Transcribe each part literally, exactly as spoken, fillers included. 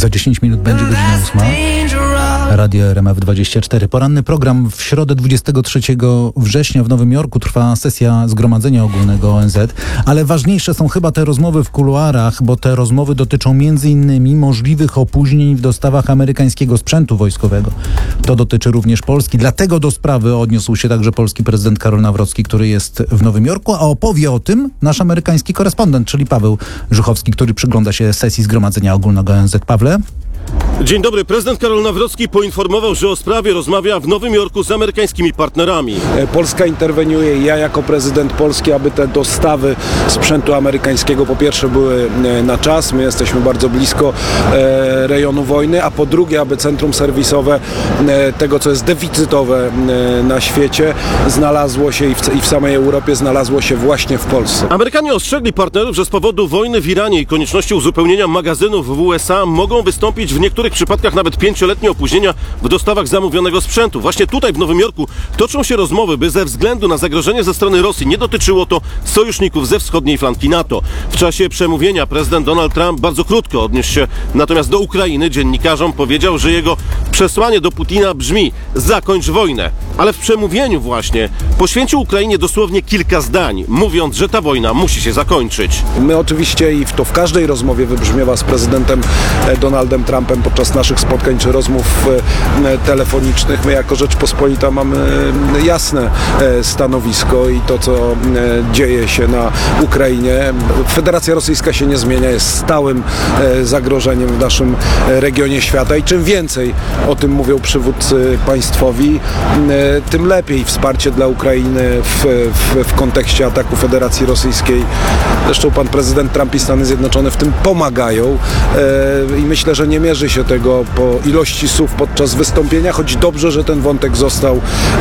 Za dziesięć minut będzie godzina ósma. Radio R M F dwadzieścia cztery. Poranny program. W środę dwudziestego trzeciego września w Nowym Jorku trwa sesja Zgromadzenia Ogólnego O N Z, ale ważniejsze są chyba te rozmowy w kuluarach, bo te rozmowy dotyczą między innymi możliwych opóźnień w dostawach amerykańskiego sprzętu wojskowego. To dotyczy również Polski. Dlatego do sprawy odniósł się także polski prezydent Karol Nawrocki, który jest w Nowym Jorku, a opowie o tym nasz amerykański korespondent, czyli Paweł Żuchowski, który przygląda się sesji Zgromadzenia Ogólnego O N Z. Pawle? Dzień dobry. Prezydent Karol Nawrocki poinformował, że o sprawie rozmawia w Nowym Jorku z amerykańskimi partnerami. Polska interweniuje i ja jako prezydent Polski, aby te dostawy sprzętu amerykańskiego po pierwsze były na czas, my jesteśmy bardzo blisko e, rejonu wojny, a po drugie, aby centrum serwisowe e, tego, co jest deficytowe e, na świecie, znalazło się i w, i w samej Europie znalazło się właśnie w Polsce. Amerykanie ostrzegli partnerów, że z powodu wojny w Iranie i konieczności uzupełnienia magazynów w U S A mogą wystąpić w niektórych przypadkach nawet pięcioletnie opóźnienia w dostawach zamówionego sprzętu. Właśnie tutaj w Nowym Jorku toczą się rozmowy, by ze względu na zagrożenie ze strony Rosji nie dotyczyło to sojuszników ze wschodniej flanki NATO. W czasie przemówienia prezydent Donald Trump bardzo krótko odniósł się natomiast do Ukrainy. Dziennikarzom powiedział, że jego przesłanie do Putina brzmi: zakończ wojnę. Ale w przemówieniu właśnie poświęcił Ukrainie dosłownie kilka zdań, mówiąc, że ta wojna musi się zakończyć. My oczywiście i to w każdej rozmowie wybrzmiewa z prezydentem Donaldem Trumpem podczas naszych spotkań czy rozmów telefonicznych. My jako Rzeczpospolita mamy jasne stanowisko i to, co dzieje się na Ukrainie. Federacja Rosyjska się nie zmienia, jest stałym zagrożeniem w naszym regionie świata i czym więcej o tym mówią przywódcy państwowi, tym lepiej wsparcie dla Ukrainy w, w, w kontekście ataku Federacji Rosyjskiej. Zresztą pan prezydent Trump i Stany Zjednoczone w tym pomagają i myślę, że nie mierzy się tego po ilości słów podczas wystąpienia, choć dobrze, że ten wątek został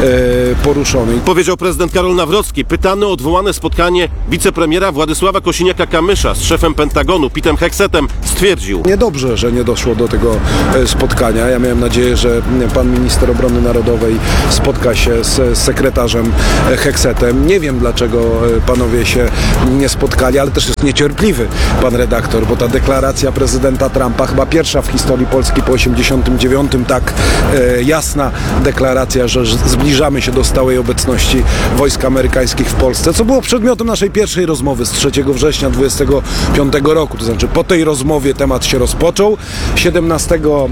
e, poruszony. Powiedział prezydent Karol Nawrocki, pytany o odwołane spotkanie wicepremiera Władysława Kosiniaka-Kamysza z szefem Pentagonu Petem Hexetem, stwierdził: niedobrze, że nie doszło do tego spotkania. Ja miałem nadzieję, że pan minister obrony narodowej spotka się z sekretarzem Hexetem. Nie wiem, dlaczego panowie się nie spotkali, ale też jest niecierpliwy pan redaktor, bo ta deklaracja prezydenta Trumpa, chyba pierwsza w historii Polski po osiemdziesiątym dziewiątym, tak e, jasna deklaracja, że zbliżamy się do stałej obecności wojsk amerykańskich w Polsce, co było przedmiotem naszej pierwszej rozmowy z trzeciego września dwudziestego piątego roku. To znaczy po tej rozmowie temat się rozpoczął. siedemnastego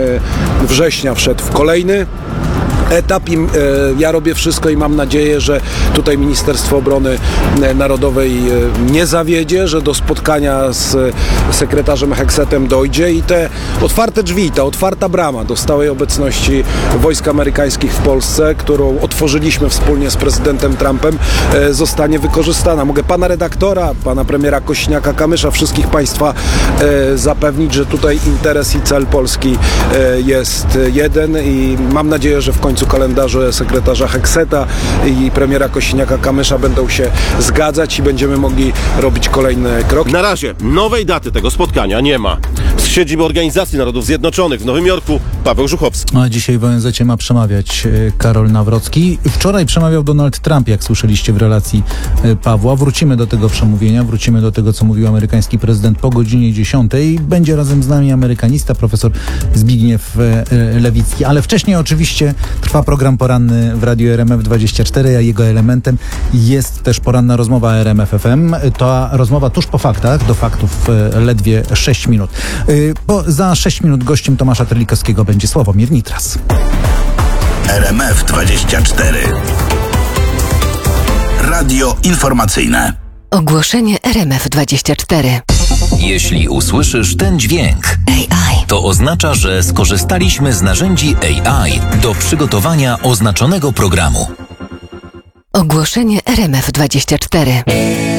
września wszedł w kolejny etap i e, ja robię wszystko i mam nadzieję, że tutaj Ministerstwo Obrony Narodowej e, nie zawiedzie, że do spotkania z sekretarzem Hexetem dojdzie i te otwarte drzwi, ta otwarta brama do stałej obecności wojsk amerykańskich w Polsce, którą otworzyliśmy wspólnie z prezydentem Trumpem, e, zostanie wykorzystana. Mogę pana redaktora, pana premiera Kosiniaka-Kamysza, wszystkich państwa e, zapewnić, że tutaj interes i cel Polski e, jest jeden i mam nadzieję, że w końcu kalendarze sekretarza Hexeta i premiera Kosiniaka-Kamysza będą się zgadzać i będziemy mogli robić kolejne kroki. Na razie nowej daty tego spotkania nie ma. Z siedziby Organizacji Narodów Zjednoczonych w Nowym Jorku Paweł Żuchowski. A dzisiaj w O N Z ma przemawiać Karol Nawrocki. Wczoraj przemawiał Donald Trump, jak słyszeliście w relacji Pawła. Wrócimy do tego przemówienia, wrócimy do tego, co mówił amerykański prezydent po godzinie dziesiątej. Będzie razem z nami amerykanista, profesor Zbigniew Lewicki. Ale wcześniej oczywiście trwa program poranny w Radiu R M F dwadzieścia cztery, a jego elementem jest też poranna rozmowa R M F F M. To rozmowa tuż po faktach, do faktów ledwie sześć minut. Bo za sześć minut gościem Tomasza Terlikowskiego będzie Sławomir Nitras. R M F dwadzieścia cztery. Radio informacyjne. Ogłoszenie R M F dwadzieścia cztery. Jeśli usłyszysz ten dźwięk, A I, to oznacza, że skorzystaliśmy z narzędzi A I do przygotowania oznaczonego programu. Ogłoszenie R M F dwadzieścia cztery.